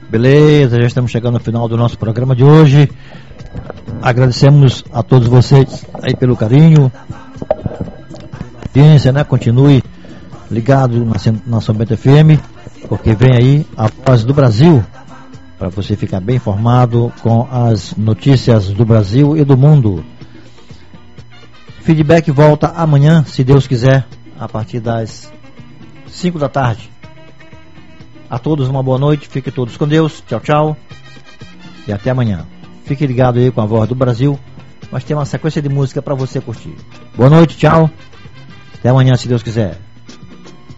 Beleza, já estamos chegando ao final do nosso programa de hoje. Agradecemos a todos vocês aí pelo carinho, audiência, né? Continue ligado na São Bento FM, porque vem aí a Voz do Brasil, para você ficar bem informado com as notícias do Brasil e do mundo. Feedback volta amanhã, se Deus quiser, a partir das 5 da tarde. A todos uma boa noite, fiquem todos com Deus, tchau, tchau, e até amanhã. Fique ligado aí com a Voz do Brasil, mas tem uma sequência de música para você curtir. Boa noite, tchau, até amanhã, se Deus quiser.